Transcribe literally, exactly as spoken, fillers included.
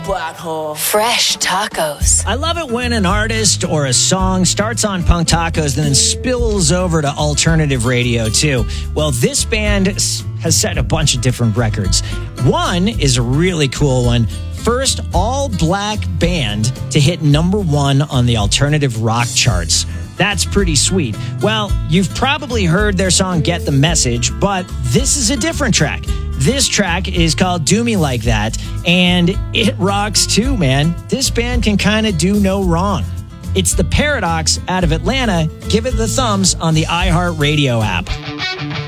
Black hole. Fresh tacos. I love it when an artist or a song starts on Punk Tacos and then spills over to alternative radio too. Well, this band has set a bunch of different records. One is a really cool one. First all-black band to hit number one on the alternative rock charts. That's pretty sweet. Well, you've probably heard their song Get the Message, but this is a different track. This track is called Do Me Like That, and it rocks too, man. This band can kind of do no wrong. It's The Paradox out of Atlanta. Give it the thumbs on the iHeartRadio app.